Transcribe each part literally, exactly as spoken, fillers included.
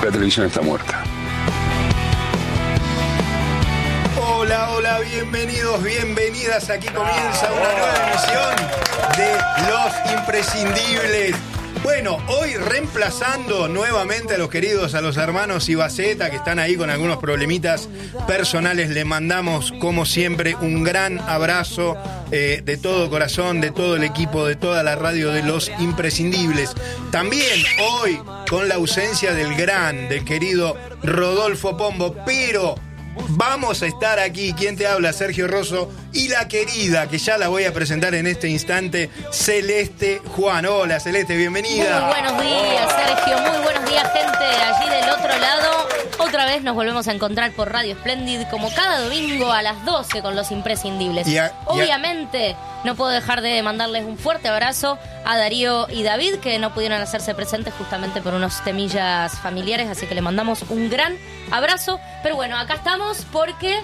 la televisión está muerta. Hola, hola, bienvenidos, bienvenidas. Aquí comienza una nueva emisión de Los Imprescindibles. Bueno, hoy reemplazando nuevamente a los queridos, a los hermanos Ibaceta, que están ahí con algunos problemitas personales, le mandamos, como siempre, un gran abrazo eh, de todo corazón, de todo el equipo, de toda la radio de Los Imprescindibles. También hoy, con la ausencia del gran, del querido Rodolfo Pombo, pero vamos a estar aquí. ¿Quién te habla? Sergio Rosso. Y la querida, que ya la voy a presentar en este instante, Celeste Juan. Hola, Celeste, bienvenida. Muy buenos días, Sergio. Muy buenos días, gente allí del otro lado. Otra vez nos volvemos a encontrar por Radio Splendid, como cada domingo a las doce con Los Imprescindibles. Y a, y a... Obviamente, no puedo dejar de mandarles un fuerte abrazo a Darío y David, que no pudieron hacerse presentes justamente por unos temillas familiares, así que le mandamos un gran abrazo. Pero bueno, acá estamos porque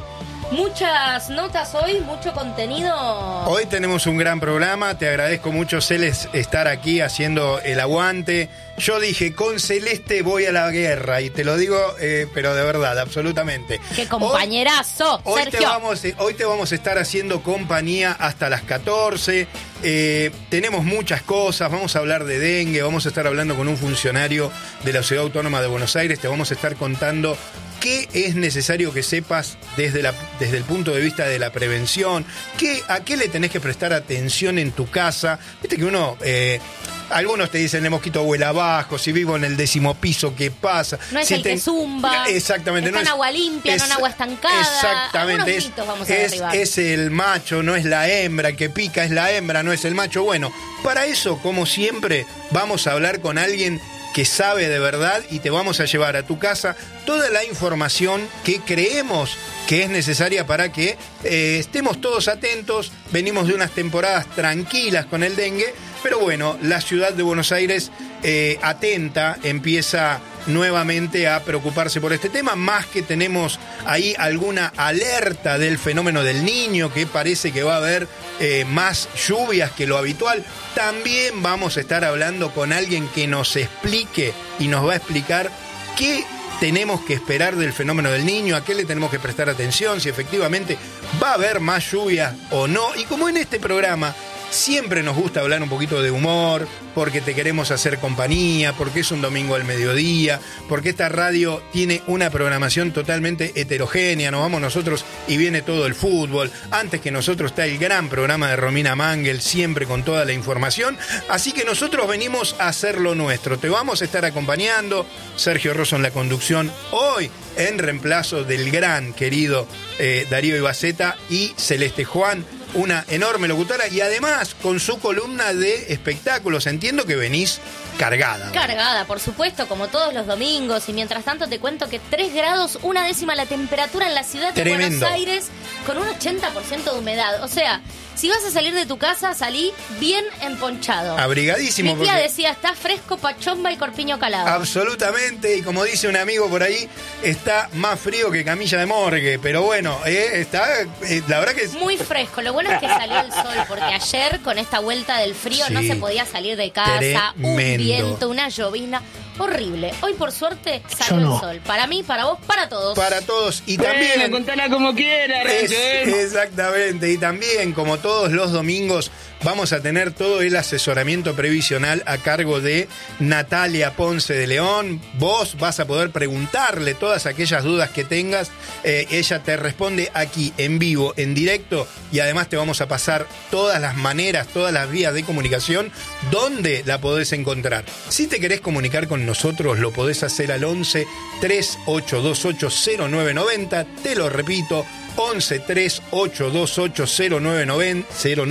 muchas notas hoy, mucho contenido. Hoy tenemos un gran programa, te agradezco mucho, Celes, estar aquí haciendo el aguante. Yo dije, con Celeste voy a la guerra, y te lo digo, eh, pero de verdad, absolutamente. ¡Qué compañerazo, hoy, hoy Sergio! Te vamos, hoy te vamos a estar haciendo compañía hasta las catorce. Eh, tenemos muchas cosas, vamos a hablar de dengue, vamos a estar hablando con un funcionario de la Ciudad Autónoma de Buenos Aires, te vamos a estar contando qué es necesario que sepas desde, la, desde el punto de vista de la prevención, qué, a qué le tenés que prestar atención en tu casa. Viste que uno... Eh, Algunos te dicen el mosquito vuela abajo, si vivo en el décimo piso, ¿qué pasa? No es si el te... que zumba. Exactamente. Está no en es... agua limpia, es... no en agua estancada. Exactamente. Es, vamos a es, es el macho, no es la hembra. El que pica es la hembra, no es el macho. Bueno, para eso, como siempre, vamos a hablar con alguien que sabe de verdad y te vamos a llevar a tu casa toda la información que creemos que es necesaria para que eh, estemos todos atentos. Venimos de unas temporadas tranquilas con el dengue, pero bueno, la ciudad de Buenos Aires eh, atenta, empieza nuevamente a preocuparse por este tema, más que tenemos ahí alguna alerta del fenómeno del Niño, que parece que va a haber eh, más lluvias que lo habitual. También vamos a estar hablando con alguien que nos explique y nos va a explicar qué tenemos que esperar del fenómeno del Niño, a qué le tenemos que prestar atención, si efectivamente va a haber más lluvia o no. Y como en este programa siempre nos gusta hablar un poquito de humor, porque te queremos hacer compañía, porque es un domingo al mediodía, porque esta radio tiene una programación totalmente heterogénea. Nos vamos nosotros y viene todo el fútbol. Antes que nosotros está el gran programa de Romina Mangel, siempre con toda la información. Así que nosotros venimos a hacer lo nuestro. Te vamos a estar acompañando. Sergio Rosso en la conducción, hoy en reemplazo del gran querido eh, Darío Ibaceta, y Celeste Juan, una enorme locutora, y además con su columna de espectáculos. Entiendo que venís cargada. Cargada, por supuesto, como todos los domingos. Y mientras tanto te cuento que tres grados, una décima la temperatura en la ciudad de Tremendo. Buenos Aires, con un ochenta por ciento de humedad. O sea, si vas a salir de tu casa, salí bien emponchado. Abrigadísimo. Mi tía porque... decía, está fresco, pachomba y corpiño calado. Absolutamente, y como dice un amigo por ahí, está más frío que camilla de morgue. Pero bueno, eh, está, eh, la verdad que es... Muy fresco. Lo bueno es que salió el sol, porque ayer con esta vuelta del frío sí, no se podía salir de casa. Tremendo. Un viento, una llovizna horrible. Hoy por suerte salió no. el sol. Para mí, para vos, para todos. Para todos. Y también... Bueno, contala como quiera, es, exactamente. Y también, como todos los domingos, vamos a tener todo el asesoramiento previsional a cargo de Natalia Ponce de León. Vos vas a poder preguntarle todas aquellas dudas que tengas. Eh, ella te responde aquí, en vivo, en directo, y además te vamos a pasar todas las maneras, todas las vías de comunicación, donde la podés encontrar. Si te querés comunicar con nosotros, lo podés hacer al once, tres ocho dos ocho, cero nueve nueve cero. Te lo repito, once, tres ocho dos ocho, cero nueve nueve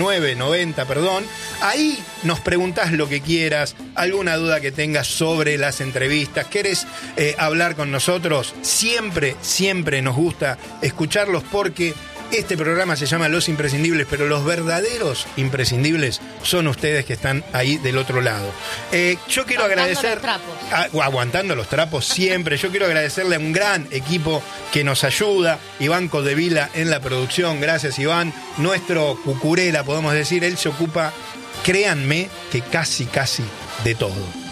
cero, perdón. Ahí nos preguntás lo que quieras, alguna duda que tengas sobre las entrevistas, querés eh, hablar con nosotros. Siempre, siempre nos gusta escucharlos, porque este programa se llama Los Imprescindibles, pero los verdaderos imprescindibles son ustedes que están ahí del otro lado. Eh, yo quiero aguantando agradecer... los trapos. A, aguantando los trapos siempre. Yo quiero agradecerle a un gran equipo que nos ayuda. Iván Codevila en la producción. Gracias, Iván. Nuestro cucurela, podemos decir. Él se ocupa, créanme, que casi, casi de todo.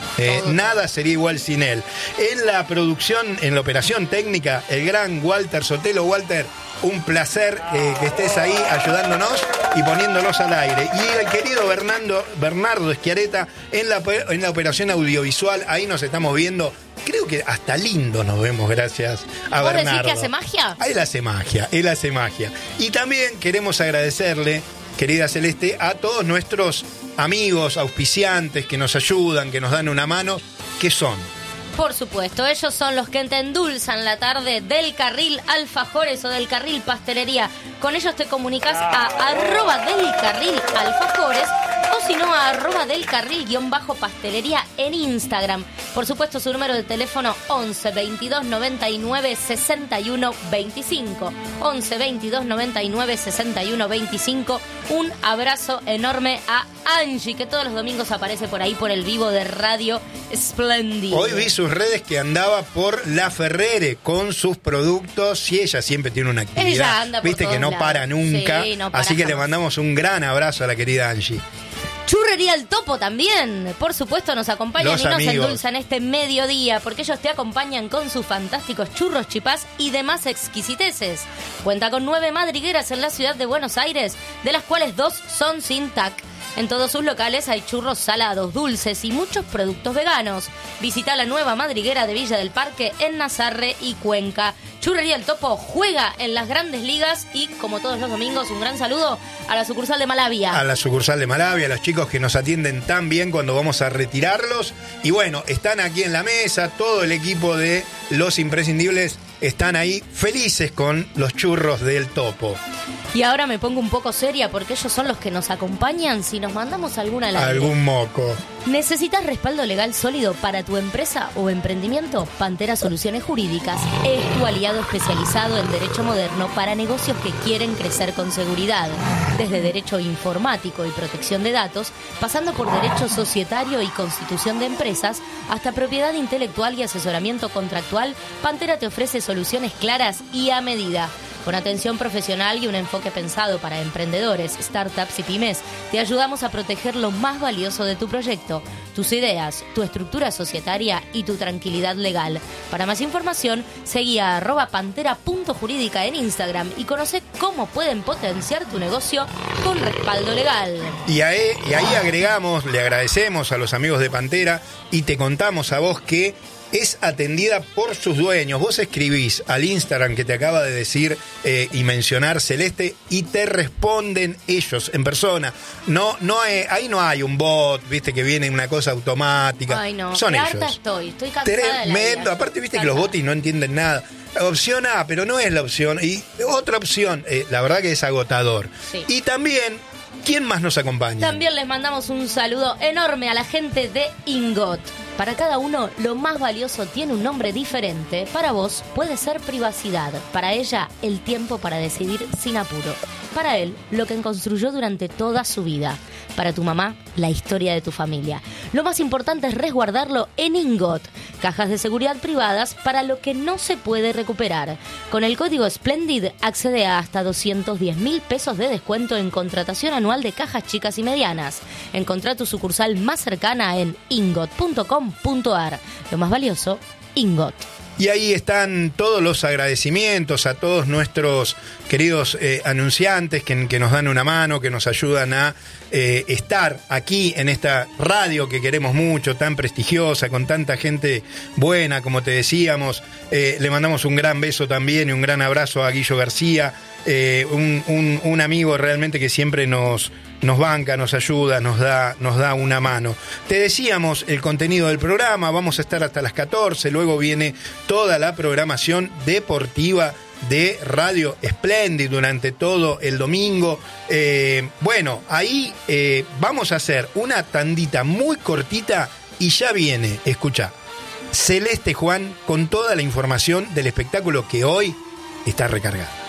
Eh, nada sería igual sin él. En la producción, en la operación técnica, el gran Walter Sotelo. Walter, un placer eh, que estés ahí ayudándonos y poniéndonos al aire. Y el querido Bernardo, Bernardo Schiaretta en la, en la operación audiovisual. Ahí nos estamos viendo. Creo que hasta lindo nos vemos gracias a ¿Vos Bernardo. decís que hace magia? Él hace magia, él hace magia. Y también queremos agradecerle, querida Celeste, a todos nuestros amigos, auspiciantes que nos ayudan, que nos dan una mano, que son... Por supuesto, ellos son los que te endulzan la tarde del Carril Alfajores o del Carril Pastelería. Con ellos te comunicas a arroba del Carril Alfajores o si no a arroba del Carril guión bajo pastelería en Instagram. Por supuesto, su número de teléfono once veintidós noventa y nueve sesenta y uno veinticinco. once veintidós noventa y nueve sesenta y uno veinticinco. Un abrazo enorme a Angie, que todos los domingos aparece por ahí por el vivo de Radio Splendid. Hoy vi sus redes que andaba por La Ferrere con sus productos y ella siempre tiene una actividad. Ella anda por Viste que no lados. para nunca. Sí, no para así que jamás. le mandamos un gran abrazo a la querida Angie. Churrería El Topo también, por supuesto, nos acompañan Los y nos amigos. endulzan este mediodía, porque ellos te acompañan con sus fantásticos churros, chipás y demás exquisiteces. Cuenta con nueve madrigueras en la ciudad de Buenos Aires, de las cuales dos son sin T A C. En todos sus locales hay churros salados, dulces y muchos productos veganos. Visita la nueva madriguera de Villa del Parque en Nazarre y Cuenca. Churrería El Topo juega en las grandes ligas y, como todos los domingos, un gran saludo a la sucursal de Malavia. A la sucursal de Malavia, a los chicos que nos atienden tan bien cuando vamos a retirarlos. Y bueno, están aquí en la mesa, todo el equipo de Los Imprescindibles están ahí felices con los churros del Topo. Y ahora me pongo un poco seria porque ellos son los que nos acompañan si nos mandamos alguna al aire. Algún moco. ¿Necesitas respaldo legal sólido para tu empresa o emprendimiento? Pantera Soluciones Jurídicas es tu aliado especializado en derecho moderno para negocios que quieren crecer con seguridad. Desde derecho informático y protección de datos, pasando por derecho societario y constitución de empresas, hasta propiedad intelectual y asesoramiento contractual, Pantera te ofrece soluciones claras y a medida. Con atención profesional y un enfoque pensado para emprendedores, startups y pymes, te ayudamos a proteger lo más valioso de tu proyecto, tus ideas, tu estructura societaria y tu tranquilidad legal. Para más información, seguí a arroba pantera punto jurídica en Instagram y conoce cómo pueden potenciar tu negocio con respaldo legal. Y ahí, y ahí agregamos, le agradecemos a los amigos de Pantera y te contamos a vos que es atendida por sus dueños. Vos escribís al Instagram que te acaba de decir eh, y mencionar Celeste y te responden ellos en persona. No, no hay, ahí no hay un bot, viste, que viene una cosa automática. Ay, no. Son Qué ellos. harta estoy, estoy cansada de la Tremendo. vida. Aparte, viste que Cansada. los botis no entienden nada. Opción A, pero no es la opción. Y otra opción, eh, la verdad que es agotador. Sí. Y también, ¿quién más nos acompaña? También les mandamos un saludo enorme a la gente de Ingot. Para cada uno, lo más valioso tiene un nombre diferente. Para vos puede ser privacidad. Para ella, el tiempo para decidir sin apuro. Para él, lo que construyó durante toda su vida. Para tu mamá, la historia de tu familia. Lo más importante es resguardarlo en Ingot. Cajas de seguridad privadas para lo que no se puede recuperar. Con el código Splendid accede a hasta doscientos diez mil pesos de descuento en contratación anual de cajas chicas y medianas. Encontrá tu sucursal más cercana en ingot punto com punto a r. Lo más valioso, Ingot. Y ahí están todos los agradecimientos a todos nuestros queridos eh, anunciantes que, que nos dan una mano, que nos ayudan a eh, estar aquí en esta radio que queremos mucho, tan prestigiosa, con tanta gente buena, como te decíamos. Eh, le mandamos un gran beso también y un gran abrazo a Guillo García, eh, un, un, un amigo realmente que siempre nos... nos banca, nos ayuda, nos da, nos da una mano. Te decíamos el contenido del programa, vamos a estar hasta las catorce, luego viene toda la programación deportiva de Radio Splendid durante todo el domingo. Eh, bueno, ahí eh, vamos a hacer una tandita muy cortita y ya viene, escucha, Celeste Juan con toda la información del espectáculo que hoy está recargado.